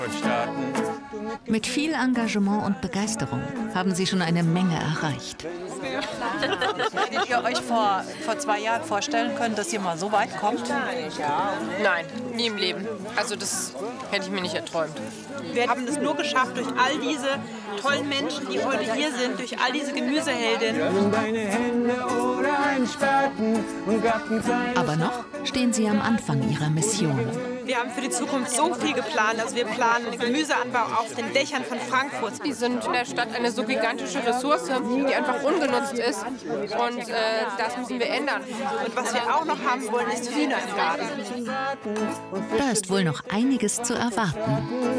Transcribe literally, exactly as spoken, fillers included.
Mit viel Engagement und Begeisterung haben Sie schon eine Menge erreicht. Hättet ihr euch vor, vor zwei Jahren vorstellen können, dass ihr mal so weit kommt? Nein, nie im Leben. Also das hätte ich mir nicht erträumt. Wir haben es nur geschafft durch all diese tollen Menschen, die heute hier sind, durch all diese Gemüseheldinnen. Aber noch stehen Sie am Anfang Ihrer Mission. Wir haben für die Zukunft so viel geplant. Also wir planen Gemüseanbau auf den Dächern von Frankfurt. Die sind in der Stadt eine so gigantische Ressource, die einfach ungenutzt ist. Und äh, das müssen wir ändern. Und was wir auch noch haben wollen, ist Hühner im Garten. Da ist wohl noch einiges zu erwarten.